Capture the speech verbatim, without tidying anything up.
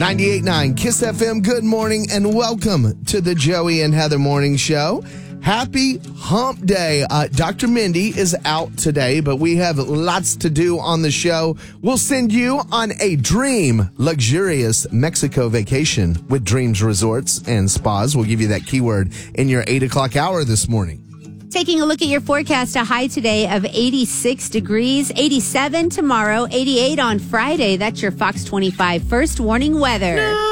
ninety-eight point nine Kiss F M, good morning and welcome to the Joey and Heather Morning Show. Happy Hump Day. Uh, Doctor Mindy is out today, but we have lots to do on the show. We'll send you on a dream luxurious Mexico vacation with Dreams Resorts and Spas. We'll give you that keyword in your eight o'clock hour this morning. Taking a look at your forecast, a high today of eighty-six degrees, eighty-seven tomorrow, eighty-eight on Friday. That's your Fox twenty-five first warning weather. No.